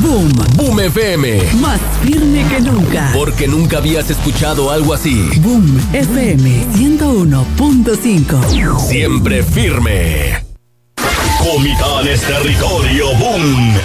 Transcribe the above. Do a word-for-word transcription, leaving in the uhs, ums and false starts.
Boom. Boom F M. Más firme que nunca. Porque nunca habías escuchado algo así. Boom F M ciento uno punto cinco. Siempre firme. Comitán es territorio Boom.